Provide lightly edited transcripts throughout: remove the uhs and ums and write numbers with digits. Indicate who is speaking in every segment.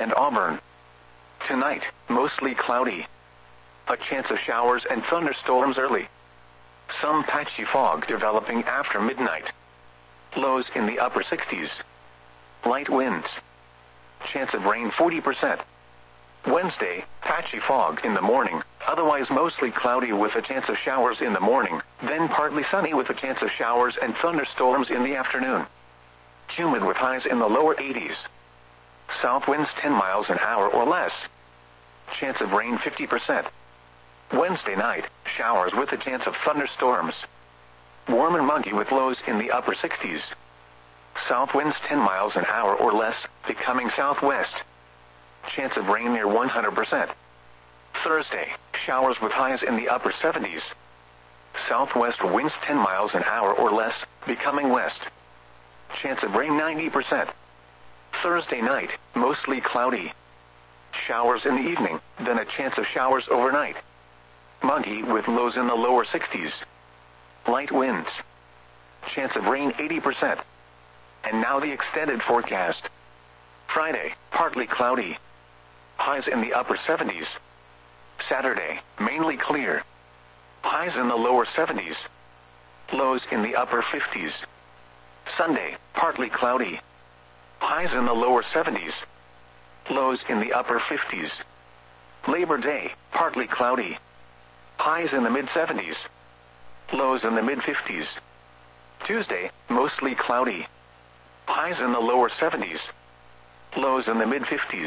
Speaker 1: and Auburn. Tonight, mostly cloudy. A chance of showers and thunderstorms early. Some patchy fog developing after midnight. Lows in the upper 60s. Light winds. Chance of rain 40%. Wednesday, patchy fog in the morning, otherwise mostly cloudy with a chance of showers in the morning, then partly sunny with a chance of showers and thunderstorms in the afternoon. Humid with highs in the lower 80s. South winds 10 miles an hour or less. Chance of rain 50%. Wednesday night, showers with a chance of thunderstorms. Warm and muggy with lows in the upper 60s. South winds 10 miles an hour or less, becoming southwest. Chance of rain near 100%. Thursday, showers with highs in the upper 70s. Southwest winds 10 miles an hour or less, becoming west. Chance of rain 90%. Thursday night, mostly cloudy. Showers in the evening, then a chance of showers overnight. Muggy with lows in the lower 60s. Light winds. Chance of rain 80%. And now the extended forecast. Friday, partly cloudy. Highs in the upper 70s. Saturday, mainly clear. Highs in the lower 70s. Lows in the upper 50s. Sunday, partly cloudy. Highs in the lower 70s. Lows in the upper 50s. Labor Day, partly cloudy. Highs in the mid-70s. Lows in the mid-50s. Tuesday, mostly cloudy. Highs in the lower 70s. Lows in the mid-50s.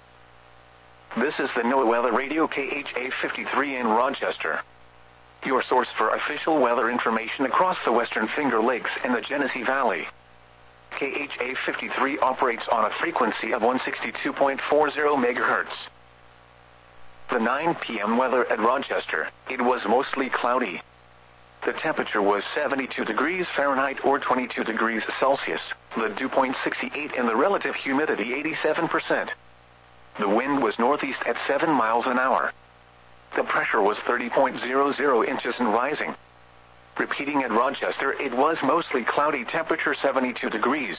Speaker 1: This is the NOAA Weather Radio KHA 53 in Rochester. Your source for official weather information across the Western Finger Lakes and the Genesee Valley. KHA 53 operates on a frequency of 162.40 MHz. The 9 p.m. weather at Rochester, it was mostly cloudy. The temperature was 72 degrees Fahrenheit or 22 degrees Celsius, the dew point 68 and the relative humidity 87%. The wind was northeast at 7 miles an hour. The pressure was 30.00 inches and rising. Repeating at Rochester, it was mostly cloudy, temperature 72 degrees.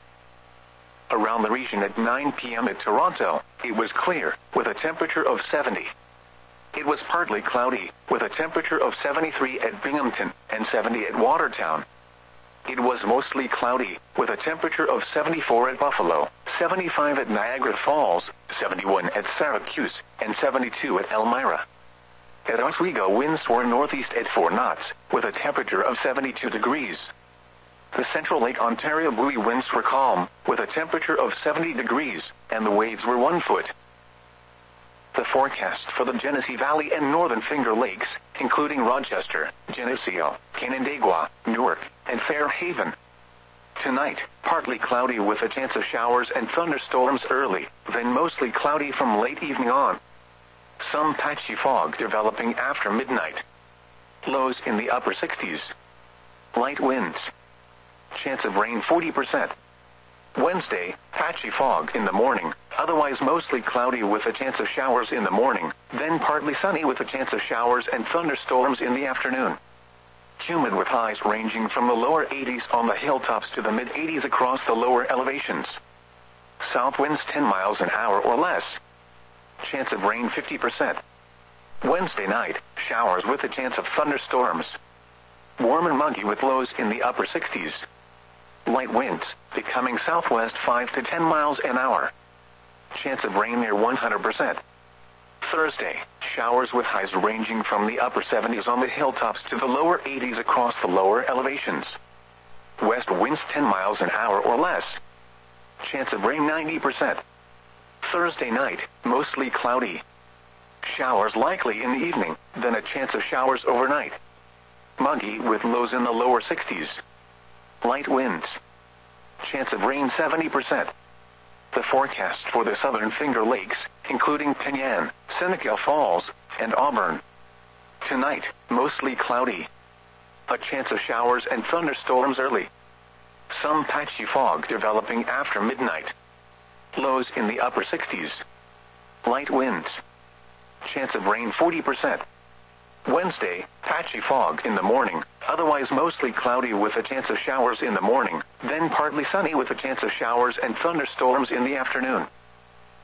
Speaker 1: Around the region at 9 p.m. at Toronto, it was clear, with a temperature of 70. It was partly cloudy, with a temperature of 73 at Binghamton and 70 at Watertown. It was mostly cloudy, with a temperature of 74 at Buffalo, 75 at Niagara Falls, 71 at Syracuse, and 72 at Elmira. At Oswego, winds were northeast at 4 knots, with a temperature of 72 degrees. The Central Lake Ontario buoy winds were calm, with a temperature of 70 degrees, and the waves were 1 foot. The forecast for the Genesee Valley and Northern Finger Lakes, including Rochester, Geneseo, Canandaigua, Newark, and Fairhaven. Tonight, partly cloudy with a chance of showers and thunderstorms early, then mostly cloudy from late evening on. Some patchy fog developing after midnight. Lows in the upper 60s. Light winds. Chance of rain 40%. Wednesday, patchy fog in the morning, otherwise mostly cloudy with a chance of showers in the morning, then partly sunny with a chance of showers and thunderstorms in the afternoon. Humid with highs ranging from the lower 80s on the hilltops to the mid-80s across the lower elevations. South winds 10 miles an hour or less. Chance of rain 50%. Wednesday night, showers with a chance of thunderstorms. Warm and muggy with lows in the upper 60s. Light winds, becoming southwest 5 to 10 miles an hour. Chance of rain near 100%. Thursday, showers with highs ranging from the upper 70s on the hilltops to the lower 80s across the lower elevations. West winds 10 miles an hour or less. Chance of rain 90%. Thursday night, mostly cloudy. Showers likely in the evening, then a chance of showers overnight. Muggy with lows in the lower 60s. Light winds. Chance of rain 70%. The forecast for the Southern Finger Lakes, including Penyan, Seneca Falls, and Auburn. Tonight, mostly cloudy. A chance of showers and thunderstorms early. Some patchy fog developing after midnight. Lows in the upper 60s. Light winds. Chance of rain 40%. Wednesday, patchy fog in the morning, otherwise mostly cloudy with a chance of showers in the morning, then partly sunny with a chance of showers and thunderstorms in the afternoon.